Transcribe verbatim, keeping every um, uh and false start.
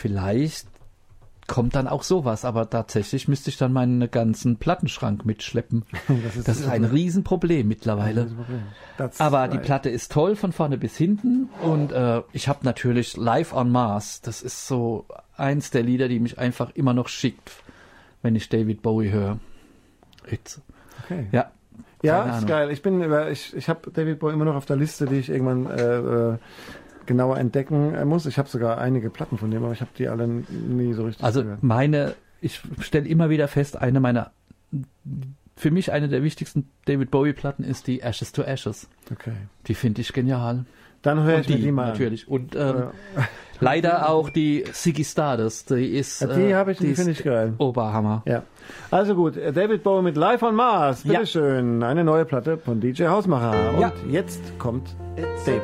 vielleicht kommt dann auch sowas, aber tatsächlich müsste ich dann meinen ganzen Plattenschrank mitschleppen. Das ist, das ist ein Riesenproblem mittlerweile. Ein aber die Platte ist toll von vorne bis hinten und äh, ich habe natürlich Live on Mars, das ist so eins der Lieder, die mich einfach immer noch schickt, wenn ich David Bowie höre. It's, okay. Ja. Ja, ist geil. Ich bin über, ich, ich habe David Bowie immer noch auf der Liste, die ich irgendwann äh, äh, genauer entdecken muss. Ich habe sogar einige Platten von dem, aber ich habe die alle nie so richtig Also gehört. meine, ich stelle immer wieder fest, eine meiner, für mich eine der wichtigsten David Bowie Platten ist die Ashes to Ashes. Okay. Die finde ich genial. Dann höre ich die, mir die mal natürlich. an. Und ähm, ja. leider auch die Ziggy Stardust. Die ist, ja, die habe ich, die, die finde ich geil. Oberhammer. Ja. Also gut, David Bowie mit Live on Mars. Bitteschön. Ja. Eine neue Platte von D J Hausmacher. Und ja. jetzt kommt David.